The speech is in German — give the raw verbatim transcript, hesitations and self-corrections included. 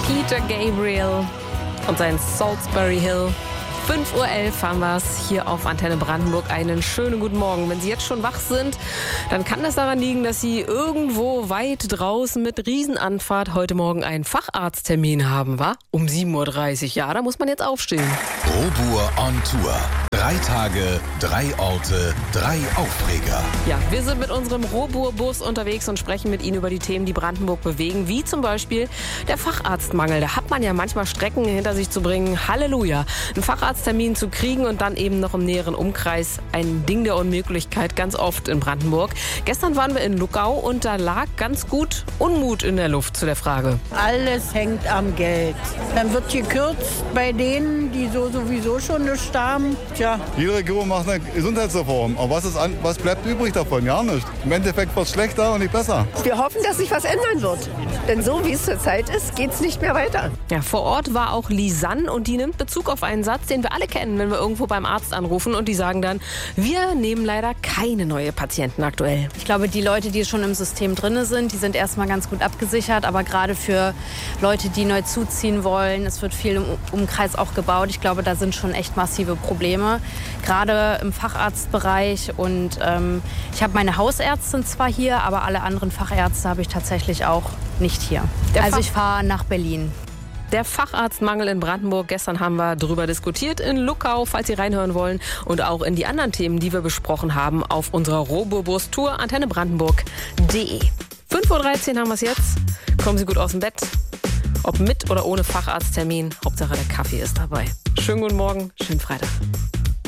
Peter Gabriel und sein Salisbury Hill. fünf Uhr elf haben wir es hier auf Antenne Brandenburg. Einen schönen guten Morgen. Wenn Sie jetzt schon wach sind, dann kann das daran liegen, dass Sie irgendwo weit draußen mit Riesenanfahrt heute Morgen einen Facharzttermin haben, wa? Um sieben Uhr dreißig. Ja, da muss man jetzt aufstehen. Robur on Tour. Drei Tage, drei Orte, drei Aufreger. Ja, wir sind mit unserem Robur-Bus unterwegs und sprechen mit Ihnen über die Themen, die Brandenburg bewegen, wie zum Beispiel der Facharztmangel. Da hat man ja manchmal Strecken hinter sich zu bringen. Halleluja. Ein Facharzttermin zu kriegen und dann eben noch im näheren Umkreis ein Ding der Unmöglichkeit, ganz oft in Brandenburg. Gestern waren wir in Luckau und da lag ganz gut Unmut in der Luft zu der Frage. Alles hängt am Geld. Dann wird gekürzt bei denen, die so sowieso schon nichts haben. Tja. Jede Regierung macht eine Gesundheitsreform. Aber was, ist an, was bleibt übrig davon? Gar nicht. Im Endeffekt wird es schlechter und nicht besser. Wir hoffen, dass sich was ändern wird. Denn so wie es zurzeit ist, geht es nicht mehr weiter. Ja, vor Ort war auch Lisanne und die nimmt Bezug auf einen Satz, den wir alle kennen, wenn wir irgendwo beim Arzt anrufen und die sagen dann, wir nehmen leider keine neue Patienten aktuell. Ich glaube, die Leute, die schon im System drin sind, die sind erstmal ganz gut abgesichert. Aber gerade für Leute, die neu zuziehen wollen, es wird viel im Umkreis auch gebaut. Ich glaube, da sind schon echt massive Probleme. Gerade im Facharztbereich. Und ähm, ich habe meine Hausärztin zwar hier, aber alle anderen Fachärzte habe ich tatsächlich auch nicht hier. Der also Fach- ich fahre nach Berlin. Der Facharztmangel in Brandenburg. Gestern haben wir darüber diskutiert in Luckau, falls Sie reinhören wollen. Und auch in die anderen Themen, die wir besprochen haben, auf unserer Robur-Bus-Tour antenne brandenburg punkt de. fünf Uhr dreizehn haben wir es jetzt. Kommen Sie gut aus dem Bett. Ob mit oder ohne Facharzttermin. Hauptsache der Kaffee ist dabei. Schönen guten Morgen, schönen Freitag.